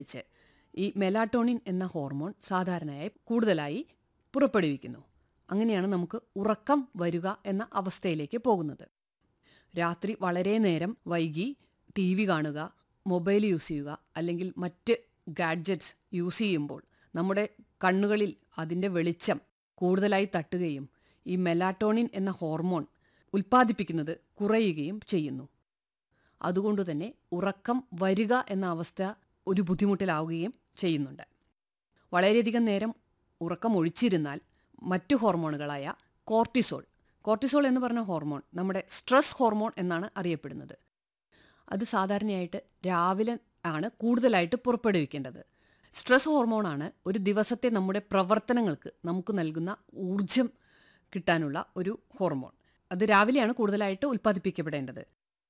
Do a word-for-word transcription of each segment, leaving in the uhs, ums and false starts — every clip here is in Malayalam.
ച്ച് ഈ മെലാറ്റോണിൻ എന്ന ഹോർമോൺ സാധാരണയായി കൂടുതലായി പുറപ്പെടുവിക്കുന്നു. അങ്ങനെയാണ് നമുക്ക് ഉറക്കം വരിക എന്ന അവസ്ഥയിലേക്ക് പോകുന്നത്. രാത്രി വളരെ നേരം വൈകി ടി വി കാണുക, മൊബൈൽ യൂസ് ചെയ്യുക, അല്ലെങ്കിൽ മറ്റ് ഗാഡ്ജറ്റ്സ് യൂസ് ചെയ്യുമ്പോൾ നമ്മുടെ കണ്ണുകളിൽ അതിൻ്റെ വെളിച്ചം കൂടുതലായി തട്ടുകയും ഈ മെലാറ്റോണിൻ എന്ന ഹോർമോൺ ഉൽപ്പാദിപ്പിക്കുന്നത് കുറയുകയും ചെയ്യുന്നു. അതുകൊണ്ടുതന്നെ ഉറക്കം വരിക എന്ന അവസ്ഥ ഒരു ബുദ്ധിമുട്ടിലാവുകയും ചെയ്യുന്നുണ്ട്. വളരെയധികം നേരം ഉറക്കം ഒഴിച്ചിരുന്നാൽ മറ്റു ഹോർമോണുകളായ കോർട്ടിസോൾ കോർട്ടിസോൾ എന്ന് പറഞ്ഞ ഹോർമോൺ നമ്മുടെ സ്ട്രെസ് ഹോർമോൺ എന്നാണ് അറിയപ്പെടുന്നത്. അത് സാധാരണയായിട്ട് രാവിലെ ആണ് കൂടുതലായിട്ട് പുറപ്പെടുവിക്കേണ്ടത്. സ്ട്രെസ് ഹോർമോണാണ് ഒരു ദിവസത്തെ നമ്മുടെ പ്രവർത്തനങ്ങൾക്ക് നമുക്ക് നൽകുന്ന ഊർജം കിട്ടാനുള്ള ഒരു ഹോർമോൺ. അത് രാവിലെയാണ് കൂടുതലായിട്ട് ഉൽപ്പാദിപ്പിക്കപ്പെടേണ്ടത്.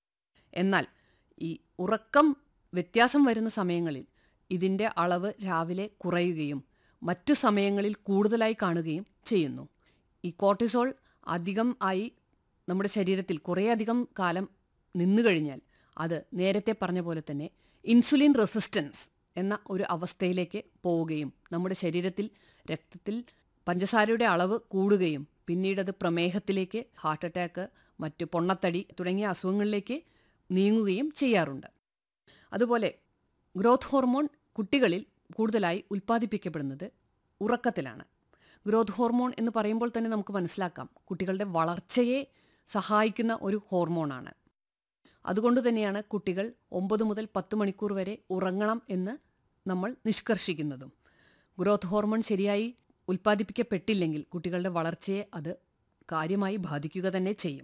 എന്നാൽ ഈ ഉറക്കം വ്യത്യാസം വരുന്ന സമയങ്ങളിൽ ഇതിൻ്റെ അളവ് രാവിലെ കുറയുകയും മറ്റു സമയങ്ങളിൽ കൂടുതലായി കാണുകയും ചെയ്യുന്നു. ഈ കോർട്ടിസോൾ അധികം ആയി നമ്മുടെ ശരീരത്തിൽ കുറേയധികം കാലം നിന്നു കഴിഞ്ഞാൽ അത് നേരത്തെ പറഞ്ഞ പോലെ തന്നെ ഇൻസുലിൻ റെസിസ്റ്റൻസ് എന്ന ഒരു അവസ്ഥയിലേക്ക് പോവുകയും നമ്മുടെ ശരീരത്തിൽ രക്തത്തിൽ പഞ്ചസാരയുടെ അളവ് കൂടുകയും പിന്നീടത് പ്രമേഹത്തിലേക്ക്, ഹാർട്ട് അറ്റാക്ക്, മറ്റു പൊണ്ണത്തടി തുടങ്ങിയ അസുഖങ്ങളിലേക്ക് നീങ്ങുകയും ചെയ്യാറുണ്ട്. അതുപോലെ ഗ്രോത്ത് ഹോർമോൺ കുട്ടികളിൽ കൂടുതലായി ഉൽപ്പാദിപ്പിക്കപ്പെടുന്നത് ഉറക്കത്തിലാണ്. ഗ്രോത്ത് ഹോർമോൺ എന്ന് പറയുമ്പോൾ തന്നെ നമുക്ക് മനസ്സിലാക്കാം കുട്ടികളുടെ വളർച്ചയെ സഹായിക്കുന്ന ഒരു ഹോർമോണാണ്. അതുകൊണ്ട് തന്നെയാണ് കുട്ടികൾ ഒമ്പത് മുതൽ പത്ത് മണിക്കൂർ വരെ ഉറങ്ങണം എന്ന് നമ്മൾ നിഷ്കർഷിക്കുന്നതും. ഗ്രോത്ത് ഹോർമോൺ ശരിയായി ഉൽപ്പാദിപ്പിക്കപ്പെട്ടില്ലെങ്കിൽ കുട്ടികളുടെ വളർച്ചയെ അത് കാര്യമായി ബാധിക്കുക തന്നെ ചെയ്യും.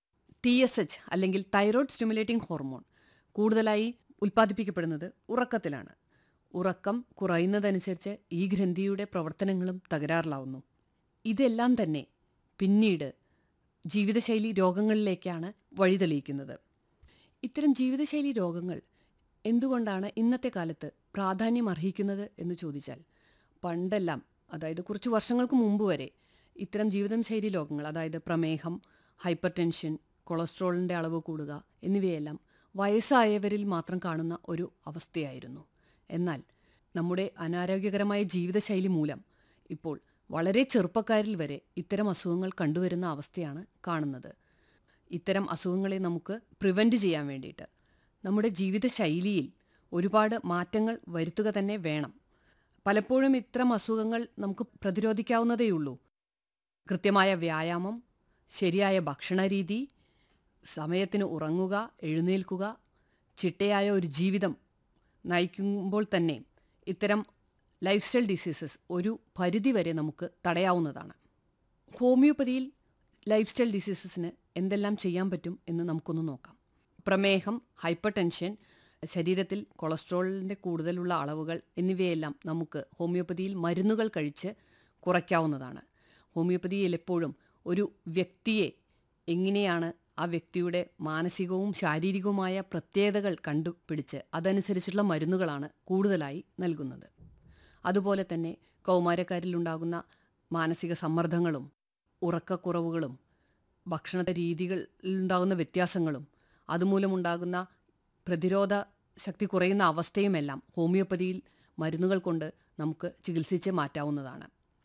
ടി എസ് എച്ച് അല്ലെങ്കിൽ തൈറോയ്ഡ് സ്റ്റിമുലേറ്റിംഗ് ഹോർമോൺ കൂടുതലായി ഉൽപ്പാദിപ്പിക്കപ്പെടുന്നത് ഉറക്കത്തിലാണ്. ഉറക്കം കുറയുന്നതനുസരിച്ച് ഈ ഗ്രന്ഥിയുടെ പ്രവർത്തനങ്ങളും തകരാറിലാവുന്നു. ഇതെല്ലാം തന്നെ പിന്നീട് ജീവിതശൈലി രോഗങ്ങളിലേക്കാണ് വഴിതെളിയിക്കുന്നത്. ഇത്തരം ജീവിതശൈലി രോഗങ്ങൾ എന്തുകൊണ്ടാണ് ഇന്നത്തെ കാലത്ത് പ്രാധാന്യം അർഹിക്കുന്നത് എന്ന് ചോദിച്ചാൽ, പണ്ടെല്ലാം അതായത് കുറച്ച് വർഷങ്ങൾക്ക് മുമ്പ് വരെ ഇത്തരം ജീവിതശൈലി രോഗങ്ങൾ, അതായത് പ്രമേഹം, ഹൈപ്പർ ടെൻഷൻ, കൊളസ്ട്രോളിൻ്റെ അളവ് കൂടുക എന്നിവയെല്ലാം വയസ്സായവരിൽ മാത്രം കാണുന്ന ഒരു അവസ്ഥയായിരുന്നു. എന്നാൽ നമ്മുടെ അനാരോഗ്യകരമായ ജീവിതശൈലി മൂലം ഇപ്പോൾ വളരെ ചെറുപ്പക്കാരിൽ വരെ ഇത്തരം അസുഖങ്ങൾ കണ്ടുവരുന്ന അവസ്ഥയാണ് കാണുന്നത്. ഇത്തരം അസുഖങ്ങളെ നമുക്ക് പ്രിവെൻറ്റ് ചെയ്യാൻ വേണ്ടിയിട്ട് നമ്മുടെ ജീവിതശൈലിയിൽ ഒരുപാട് മാറ്റങ്ങൾ വരുത്തുക തന്നെ വേണം. പലപ്പോഴും ഇത്തരം അസുഖങ്ങൾ നമുക്ക് പ്രതിരോധിക്കാവുന്നതേയുള്ളൂ. കൃത്യമായ വ്യായാമം, ശരിയായ ഭക്ഷണരീതി, സമയത്തിന് ഉറങ്ങുക, എഴുന്നേൽക്കുക, ചിട്ടയായ ഒരു ജീവിതം നയിക്കുമ്പോൾ തന്നെ ഇത്തരം ലൈഫ് സ്റ്റൈൽ ഡിസീസസ് ഒരു പരിധിവരെ നമുക്ക് തടയാവുന്നതാണ്. ഹോമിയോപ്പതിയിൽ ലൈഫ് സ്റ്റൈൽ ഡിസീസസിന് എന്തെല്ലാം ചെയ്യാൻ പറ്റും എന്ന് നമുക്കൊന്ന് നോക്കാം. പ്രമേഹം, ഹൈപ്പർ ടെൻഷൻ, ശരീരത്തിൽ കൊളസ്ട്രോളിൻ്റെ കൂടുതലുള്ള അളവുകൾ എന്നിവയെല്ലാം നമുക്ക് ഹോമിയോപ്പതിയിൽ മരുന്നുകൾ കഴിച്ച് കുറയ്ക്കാവുന്നതാണ്. ഹോമിയോപ്പതിയിൽ എപ്പോഴും ഒരു വ്യക്തിയെ എങ്ങനെയാണ് ആ വ്യക്തിയുടെ മാനസികവും ശാരീരികവുമായ പ്രത്യേകതകൾ കണ്ടുപിടിച്ച് അതനുസരിച്ചുള്ള മരുന്നുകളാണ് കൂടുതലായി നൽകുന്നത്. അതുപോലെ തന്നെ കൗമാരക്കാരിലുണ്ടാകുന്ന മാനസിക സമ്മർദ്ദങ്ങളും ഉറക്കക്കുറവുകളും ഭക്ഷണ രീതികളിലുണ്ടാകുന്ന വ്യത്യാസങ്ങളും അതുമൂലമുണ്ടാകുന്ന പ്രതിരോധ ശക്തി കുറയുന്ന അവസ്ഥയുമെല്ലാം ഹോമിയോപ്പതിയിൽ മരുന്നുകൾ കൊണ്ട് നമുക്ക് ചികിത്സിച്ച് മാറ്റാവുന്നതാണ്.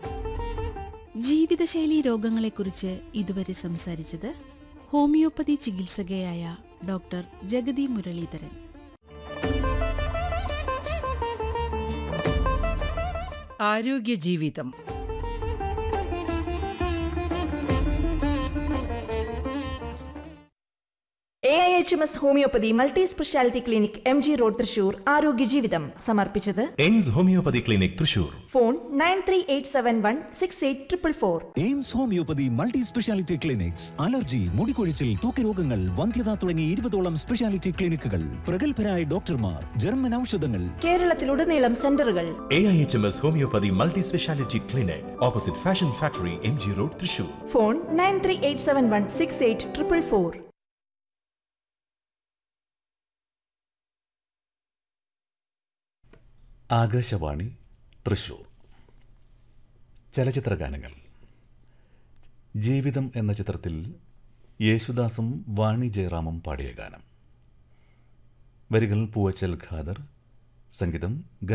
ജീവിതശൈലി രോഗങ്ങളെക്കുറിച്ച് ഇതുവരെ സംസാരിച്ചത് ഹോമിയോപ്പതി ചികിത്സകയായ ഡോക്ടർ ജഗതി മുരളീധരൻ. ആരോഗ്യ ജീവിതം. A I H M S homeopathy multi speciality clinic M G road Thrissur. ആരോഗ്യ ജീവിതം സമർപ്പിച്ചത് AIIMS homeopathy clinic Thrissur. Phone nine three eight seven one six eight triple four. AIIMS homeopathy multi speciality clinics. Allergy, മുടികൊഴിച്ചിൽ, ത്വക്ക് വന്ധ്യത തുടങ്ങി ഇരുപതോളം സ്പെഷ്യാലിറ്റി ക്ലിനിക്കുകൾ, പ്രഗത്ഭരായ ഡോക്ടർമാർ, ജർമ്മൻ ഔഷധങ്ങൾ, കേരളത്തിലുടനീളം സെന്ററുകൾ. A I H M S homeopathy multi speciality clinic, opposite fashion factory, M G road Thrissur. Phone nine three eight seven one six eight triple four. Akashvani Thrissur. ചലച്ചിത്രഗാനങ്ങൾ. ജീവിതം എന്ന ചിത്രത്തിൽ യേശുദാസും വാണി ജയറാമും പാടിയ ഗാനം. വരികൾ പൂവച്ചൽ ഖാദർ, സംഗീതം